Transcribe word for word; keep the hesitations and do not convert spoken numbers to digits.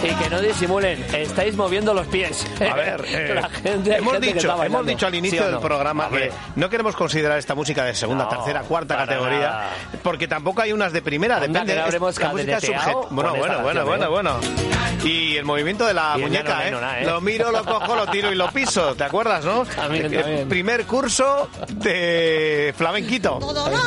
Y que no disimulen, estáis moviendo los pies. A ver, eh, la gente, hemos, gente dicho, hemos dicho al inicio ¿sí del no? programa que no queremos considerar esta música de segunda, No, tercera, cuarta para categoría, nada. porque tampoco hay unas de primera, Onda, depende. que no habremos es- la música es cadeneteado subjet- Bueno, con bueno, esta bueno, bueno, canción, bueno. Y el movimiento de la Y el muñeca, Nano ¿eh? Neno, ¿eh? Lo miro, lo cojo, lo tiro y lo piso, ¿te acuerdas, no? También, Eh, también. Primer curso de flamenquito.